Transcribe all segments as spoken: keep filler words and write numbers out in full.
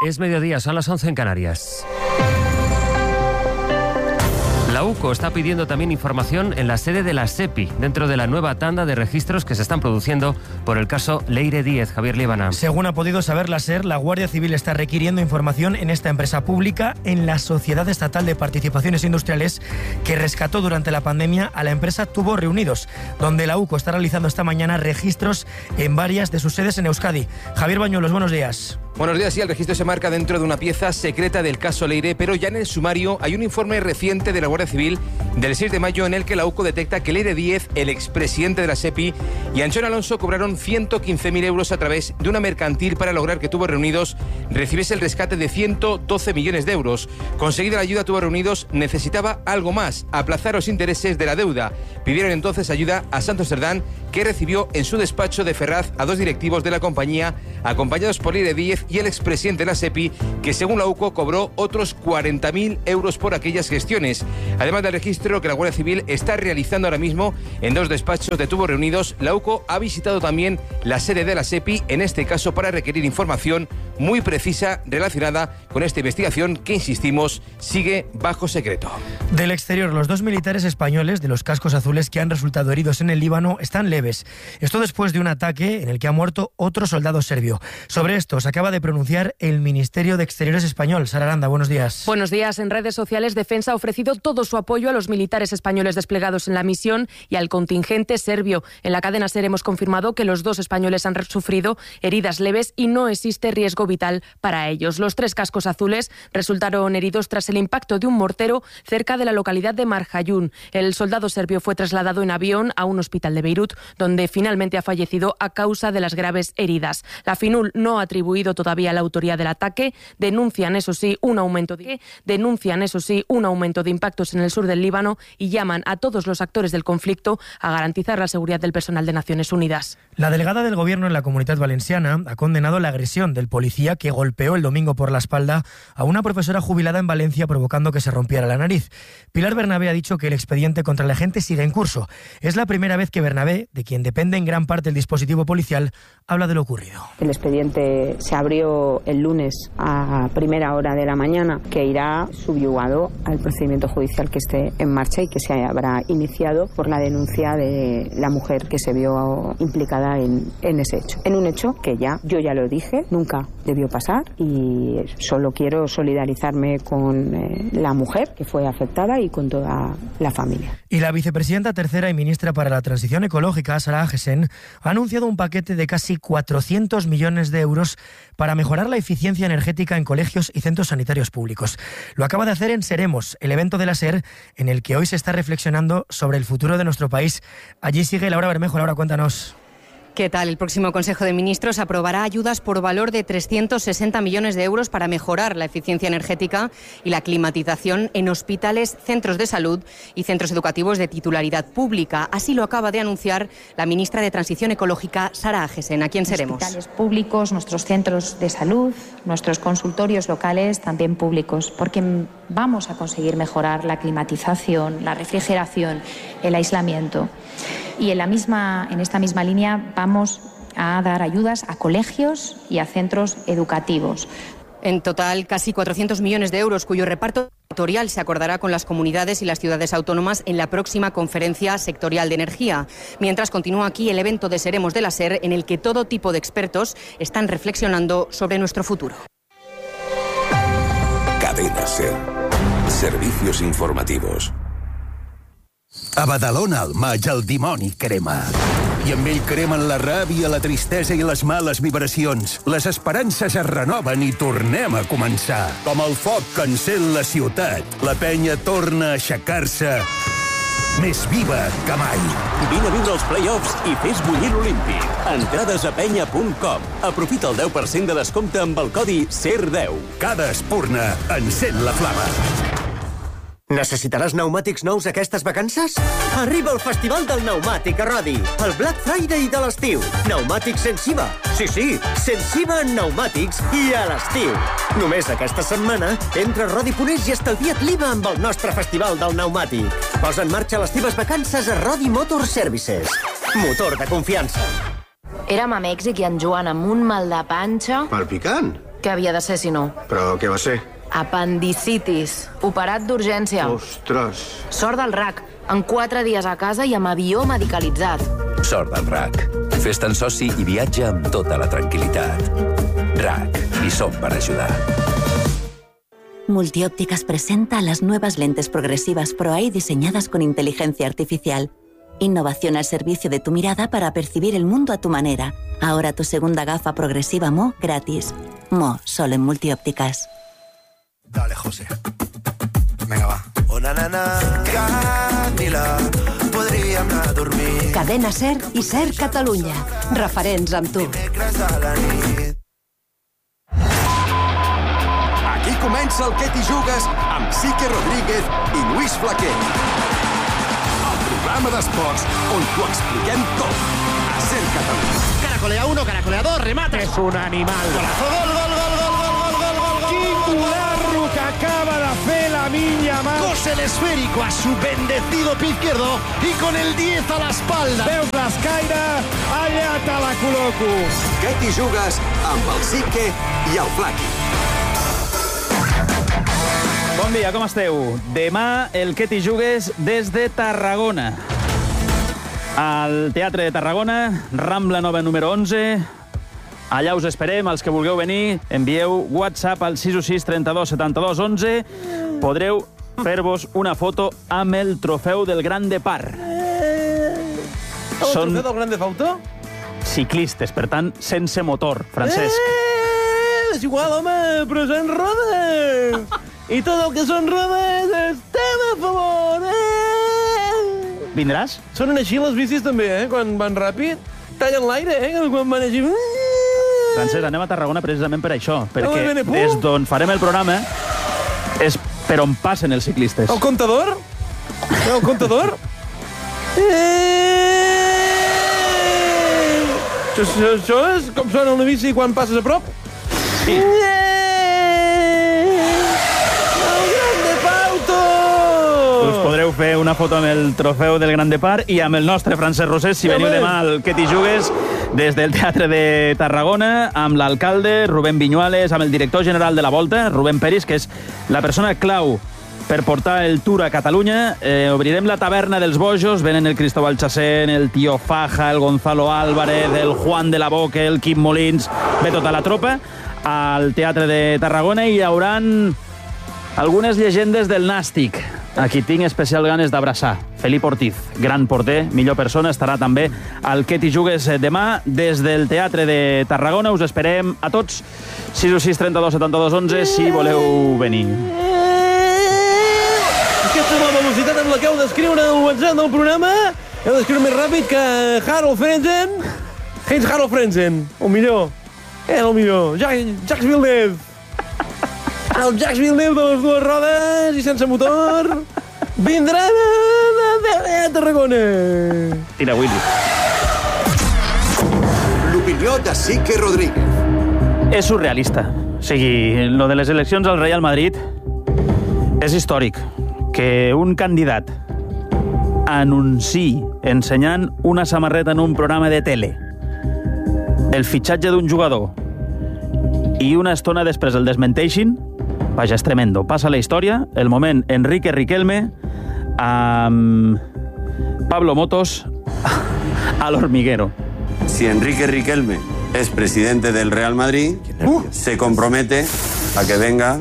Es mediodía, son las once en Canarias. La UCO está pidiendo también información en la sede de la SEPI, dentro de la nueva tanda de registros que se están produciendo por el caso Leire Díez. Javier Líbana. Según ha podido saber la SER, la Guardia Civil está requiriendo información en esta empresa pública, en la Sociedad Estatal de Participaciones Industriales, que rescató durante la pandemia a la empresa Tubos Reunidos, donde la UCO está realizando esta mañana registros en varias de sus sedes en Euskadi. Javier Bañuelos, buenos días. Buenos días. Sí, el registro se marca dentro de una pieza secreta del caso Leire, pero ya en el sumario hay un informe reciente de la Guardia Civil del seis de mayo en el que la UCO detecta que Leire Díez, el expresidente de la SEPI, y Anchón Alonso cobraron ciento quince mil euros a través de una mercantil para lograr que Tubos Reunidos recibiese el rescate de ciento doce millones de euros. Conseguida la ayuda, Tubos Reunidos necesitaba algo más, aplazar los intereses de la deuda. Pidieron entonces ayuda a Santos Cerdán, que recibió en su despacho de Ferraz a dos directivos de la compañía, acompañados por Leire Díez y el expresidente de la SEPI, que según la UCO cobró otros cuarenta mil euros por aquellas gestiones. Además del registro que la Guardia Civil está realizando ahora mismo en dos despachos de Tubos Reunidos, la UCO ha visitado también la sede de la SEPI, en este caso para requerir información muy precisa relacionada con esta investigación que, insistimos, sigue bajo secreto. Del exterior, los dos militares españoles de los cascos azules que han resultado heridos en el Líbano están leves. Esto después de un ataque en el que ha muerto otro soldado serbio. Sobre esto se acaba de pronunciar el Ministerio de Exteriores español. Sara Aranda, buenos días. Buenos días. En redes sociales, Defensa ha ofrecido todo su apoyo a los militares españoles desplegados en la misión y al contingente serbio. En la cadena SER hemos confirmado que los dos españoles han sufrido heridas leves y no existe riesgo vital para ellos. Los tres cascos azules resultaron heridos tras el impacto de un mortero cerca de la localidad de Marjayún. El soldado serbio fue trasladado en avión a un hospital de Beirut, donde finalmente ha fallecido a causa de las graves heridas. La FINUL no ha atribuido todavía la autoría del ataque. Denuncian, eso sí, un aumento de denuncian, eso sí, un aumento de impactos en el sur del Líbano y llaman a todos los actores del conflicto a garantizar la seguridad del personal de Naciones Unidas. La delegada del Gobierno en la Comunidad Valenciana ha condenado la agresión del policía que golpeó el domingo por la espalda a una profesora jubilada en Valencia, provocando que se rompiera la nariz. Pilar Bernabé ha dicho que el expediente contra el agente sigue en curso. Es la primera vez que Bernabé, de quien depende en gran parte el dispositivo policial, habla de lo ocurrido. El expediente se abrió el lunes a primera hora de la mañana, que irá subyugado al procedimiento judicial que esté en marcha y que se habrá iniciado por la denuncia de la mujer que se vio implicada en, en ese hecho. En un hecho que ya, yo ya lo dije, nunca debió pasar, y solo quiero solidarizarme con eh, la mujer que fue afectada y con toda la familia. Y la vicepresidenta tercera y ministra para la Transición Ecológica, Sara Agesen, ha anunciado un paquete de casi cuatrocientos millones de euros para mejorar la eficiencia energética en colegios y centros sanitarios públicos. Lo acaba de hacer en Seremos, el evento de la SER, en el que hoy se está reflexionando sobre el futuro de nuestro país. Allí sigue Laura Bermejo. Laura, cuéntanos. ¿Qué tal? El próximo Consejo de Ministros aprobará ayudas por valor de trescientos sesenta millones de euros para mejorar la eficiencia energética y la climatización en hospitales, centros de salud y centros educativos de titularidad pública. Así lo acaba de anunciar la ministra de Transición Ecológica, Sara Agesen. ¿A quién seremos? Hospitales públicos, nuestros centros de salud, nuestros consultorios locales también públicos, porque vamos a conseguir mejorar la climatización, la refrigeración, el aislamiento. Y en, la misma, en esta misma línea vamos a dar ayudas a colegios y a centros educativos. En total, casi cuatrocientos millones de euros, cuyo reparto sectorial se acordará con las comunidades y las ciudades autónomas en la próxima conferencia sectorial de energía. Mientras continúa aquí el evento de Seremos de la SER, en el que todo tipo de expertos están reflexionando sobre nuestro futuro. Cadena SER. Servicios informativos. A Badalona al maig el dimoni crema. I amb ell cremen la ràbia, la tristesa i les males vibracions. Les esperances es renoven i tornem a començar. Com el foc que encén la ciutat, la penya torna a aixecar-se més viva que mai. Vine a viure els play-offs i fes bullir l'Olímpic. Entrades a penya punt com. Aprofita el deu per cent de descompte amb el codi S E R deu. Cada espurna encén la flama. Necessitaràs pneumàtics nous aquestes vacances? Arriba el Festival del Pneumàtic a Rodi, el Black Friday de l'estiu. Pneumàtics sense I V A. Sí, sí, sense I V A en pneumàtics i a l'estiu. Només aquesta setmana, entra a Rodi punt es i estalvia't l'I V A amb el nostre Festival del Pneumàtic. Posa en marxa les teves vacances a Rodi Motor Services. Motor de confiança. Érem a Mèxic i en Joan amb un mal de panxa... Pel picant? Què havia de ser, si no? Però què va ser? Apendicitis. Operat d'urgència. Ostres. Sort del R A C. En quatre dies a casa i amb avió medicalitzat. Sort del R A C. Fes-te'n soci i viatja amb tota la tranquil·litat. R A C. Hi som per ayudar. Multiópticas presenta las nuevas lentes progresivas ProEye diseñadas con inteligencia artificial. Innovación al servicio de tu mirada para percibir el mundo a tu manera. Ahora tu segunda gafa progresiva Mo gratis. Mo, solo en Multiópticas. Dale, José. Venga, va. Una nana, Camila, podríem anar a dormir. Cadena SER i SER Catalunya. Referents amb tu. Aquí comença el Què t'hi jugues amb Sique Rodríguez i Luis Flaquer. El programa d'esports on t'ho expliquem tot. A SER Catalunya. Caracolea uno, caracolea dos, remate. Es un animal. Golazo, gol, gol, gol, gol, gol, gol, gol, gol, gol. Quin guarro que acaba de fer la minya mà. Cose el esférico a su bendecido pie izquierdo y con el diez a la espalda. Veus l'escaire? Allà te la col·loco. Què t'hi jugues amb el Sique i el Flaqui. Bon dia, com esteu? Demà el Què t'hi jugues des de Tarragona. Al Teatre de Tarragona, Rambla Nova número onze. Allà us esperem, els que vulgueu venir, envieu WhatsApp al sis sis trenta-dos setanta-dos onze. Podreu fer-vos una foto amb el trofeu del Gran Depart. El Són... trofeu del Gran Depart? Ciclistes, per tant, sense motor, Francesc. Eh, és igual, home, però són rodes. I tot el que són rodes estem a favor, eh? Vindràs? Sonen així les bicis també, eh? Quan van ràpid, tallen l'aire, eh? Quan van així... Francesc, anem a Tarragona precisament per això, perquè des d'on farem el programa és per on passen els ciclistes. El comptador? El comptador? Eh! Això, això és com sona una bici quan passes a prop? Sí. Us podreu fer una foto amb el trofeu del Gran Depart i amb el nostre Francesc Rosés, si veniu demà al Què t'hi jugues, des del Teatre de Tarragona, amb l'alcalde Rubén Viñuales, amb el director general de la Volta, Rubén Peris, que és la persona clau per portar el Tour a Catalunya. Eh, obrirem la taverna dels bojos, venen el Cristóbal Chacén, el Tío Faja, el Gonzalo Álvarez, el Juan de la Boca, el Quim Molins, ve tota la tropa al Teatre de Tarragona i hi haurà algunes llegendes del Nàstic. A qui tinc especial ganes d'abraçar. Felip Ortiz, gran porter, millor persona, estarà també al Què t'hi jugues demà des del Teatre de Tarragona. Us esperem a tots. sis sis trenta-dos setanta-dos onze si voleu venir. Aquesta és la velocitat amb la que heu d'escriure el WhatsApp del programa. Heu d'escriure més ràpid que Harold Frenzen. Heinz Harold Frenzen, el millor. Eh, el millor. Jacques Villeneuve. El Jacques Villeneuve de les dues rodes i sense motor vindran a Tarragona. Tira, Willy. L'opinió de Sique Rodríguez. És surrealista. O sigui, lo de les eleccions al Real Madrid és històric. Que un candidat anunciï ensenyant una samarreta en un programa de tele el fitxatge d'un jugador i una estona després el desmenteixin, vaja, és tremendo. Passa la història, el moment Enrique Riquelme amb Pablo Motos al hormiguero. Si Enrique Riquelme es presidente del Real Madrid, uh, se compromete a que venga...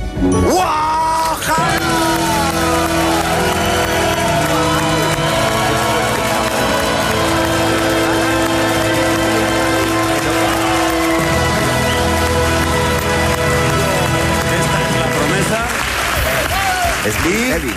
Heavy.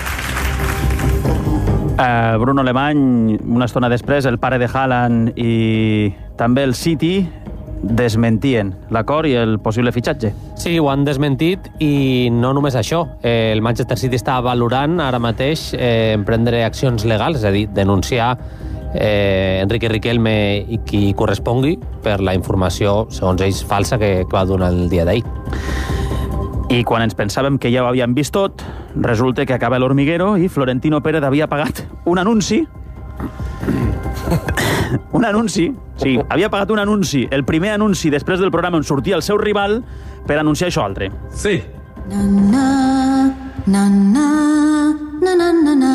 Uh, Bruno Alemany, una estona després, el pare de Haaland i també el City desmentien l'acord i el possible fitxatge. Sí, ho han desmentit i no només això. Eh, el Manchester City està valorant ara mateix eh, emprendre accions legals, és a dir, denunciar eh, Enrique Riquelme i qui correspongui per la informació, segons ells, falsa que, que va donar el dia d'ahir. I quan ens pensàvem que ja ho havíem vist tot, resulta que acaba l'Hormiguero i Florentino Pérez havia pagat un anunci un anunci, sí, havia pagat un anunci, el primer anunci després del programa on sortia el seu rival, per anunciar això altre. Sí. Na, na, na, na, na, na, na, na.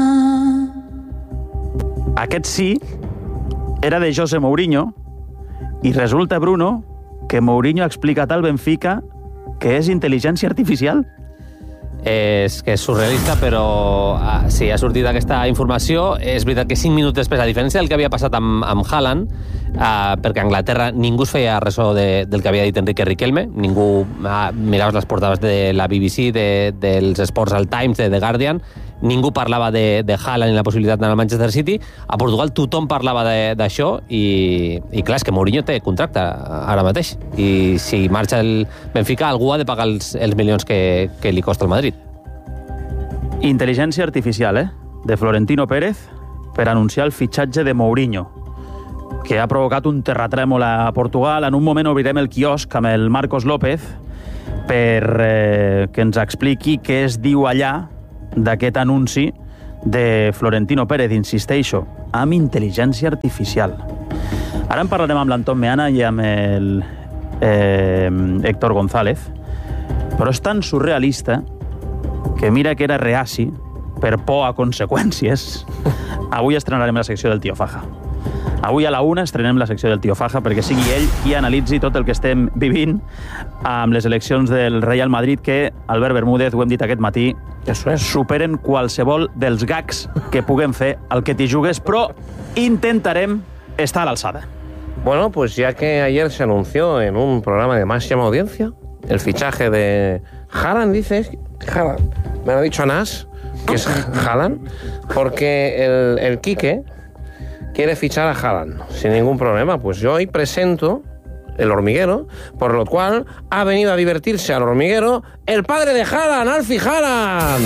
Aquest sí era de José Mourinho i resulta, Bruno, que Mourinho ha explicat al Benfica que és intel·ligència artificial. És que és surrealista, però ah, sí, ha sortit aquesta informació. És veritat que cinc minuts després, a diferència del que havia passat amb, amb Haaland, ah, perquè a Anglaterra ningú es feia ressò de, del que havia dit Enrique Riquelme, ningú ah, miraves les portades de la B B C, de, dels Sports al Times, de The Guardian, ningú parlava de, de Haaland i la possibilitat d'anar al Manchester City. A Portugal tothom parlava d'això i, i clar, és que Mourinho té contracte ara mateix i si marxa el Benfica algú ha de pagar els, els milions que, que li costa el Madrid. Intel·ligència artificial, eh? De Florentino Pérez per anunciar el fitxatge de Mourinho, que ha provocat un terratrèmol a Portugal. En un moment obrirem el quiosc amb el Marcos López per eh, que ens expliqui què es diu allà d'aquest anunci de Florentino Pérez, insisteixo, amb intel·ligència artificial. Ara en parlarem amb l'Anton Meana i amb el eh, Héctor González, però és tan surrealista que mira que era reaci per por a conseqüències. Avui estrenarem la secció del Tio Faja. Avui a la una estrenem la secció del Tio Faja perquè sigui ell qui analitzi tot el que estem vivint amb les eleccions del Real Madrid que, Albert Bermúdez, ho hem dit aquest matí, superen qualsevol dels gags que puguem fer al que t'hi jugues, però intentarem estar a l'alçada. Bueno, pues ya que ayer se anunció en un programa de máxima audiencia el fichaje de Haaland, dices, Haaland, me lo ha dicho Anas, que es Haaland, porque el, el Quique quiere fichar a Haaland sin ningún problema. Pues yo hoy presento El Hormiguero, por lo cual ha venido a divertirse al hormiguero el padre de Haaland, Alfie Haaland.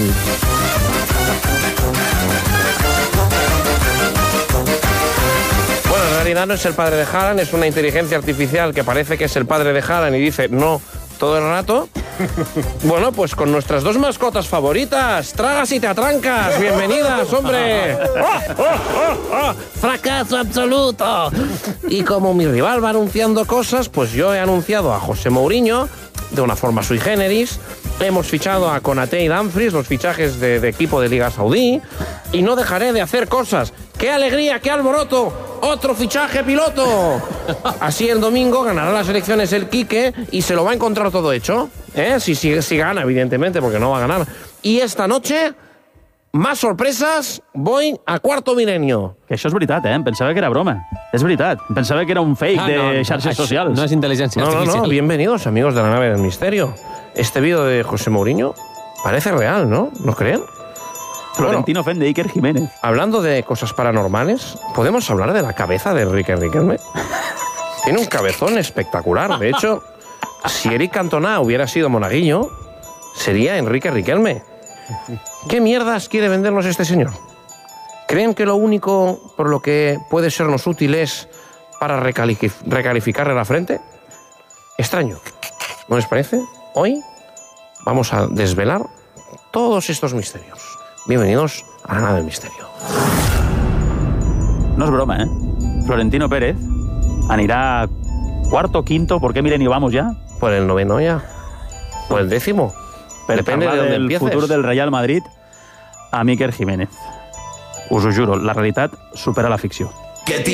Bueno, en realidad no es el padre de Haaland, es una inteligencia artificial que parece que es el padre de Haaland y dice no todo el rato. Bueno, pues con nuestras dos mascotas favoritas, Tragas y Te Atrancas, bienvenidas, hombre. ¡Oh, oh, oh, oh! ¡Fracaso absoluto! Y como mi rival va anunciando cosas, pues yo he anunciado a José Mourinho de una forma sui generis. Hemos fichado a Konaté y Dumfries, los fichajes de, de equipo de Liga Saudí, y no dejaré de hacer cosas. ¡Qué alegría, qué alboroto! ¡Otro fichaje piloto! Así el domingo ganará las elecciones el Quique y se lo va a encontrar todo hecho. ¿Eh? Si, si, si gana, evidentemente, porque no va a ganar. Y esta noche, más sorpresas, voy a Cuarto Milenio. Que això és veritat, eh? Em pensava que era broma. És veritat. Em pensava que era un fake ah, no, de xarxes no, socials. No és intel·ligència no, artificial. No, no, bienvenidos, amigos de la nave del misterio. Este vídeo de José Mourinho parece real, ¿no? ¿No creen? Florentino bueno, Fende, Iker Jiménez. Hablando de cosas paranormales, ¿podemos hablar de la cabeza de Enrique Riquelme? Tiene un cabezón espectacular. De hecho, si Eric Cantona hubiera sido monaguillo, sería Enrique Riquelme. ¿Qué mierdas quiere vendernos este señor? ¿Creen que lo único por lo que puede sernos útil es para recalif- recalificarle la frente? Extraño. ¿No les parece? Hoy vamos a desvelar todos estos misterios. Bienvenidos a la nave del misterio. No es broma, ¿eh? Florentino Pérez anirà cuarto, quinto, ¿por qué milenio vamos ya? Por el noveno ya. Por el décimo. Per Depende de dónde empieces. El futur del Real Madrid a Iker Jiménez. Us ho juro, la realitat supera la ficció.